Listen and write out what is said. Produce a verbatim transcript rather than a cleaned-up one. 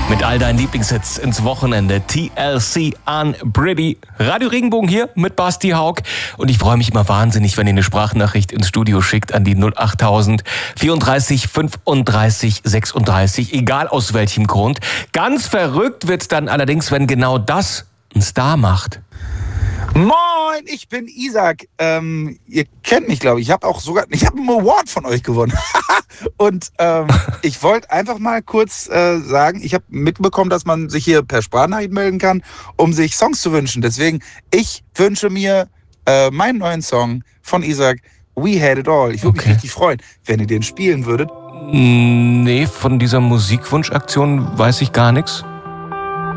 Mit all deinen Lieblingshits ins Wochenende. T L C Unpretty. Radio Regenbogen hier mit Basti Haug. Und ich freue mich immer wahnsinnig, wenn ihr eine Sprachnachricht ins Studio schickt an die null achttausend vierunddreißig fünfunddreißig sechsunddreißig. Egal aus welchem Grund. Ganz verrückt wird's dann allerdings, wenn genau das ein Star macht. Moin, ich bin Isaac. Ähm, ihr kennt mich, glaube ich. Ich habe auch sogar, ich habe einen Award von euch gewonnen. Und ähm, ich wollte einfach mal kurz äh, sagen, ich habe mitbekommen, dass man sich hier per Sprachnachricht melden kann, um sich Songs zu wünschen. Deswegen, ich wünsche mir äh, meinen neuen Song von Isaac, We Had It All. Ich würde Okay. mich richtig freuen, wenn ihr den spielen würdet. Nee, von dieser Musikwunschaktion weiß ich gar nichts.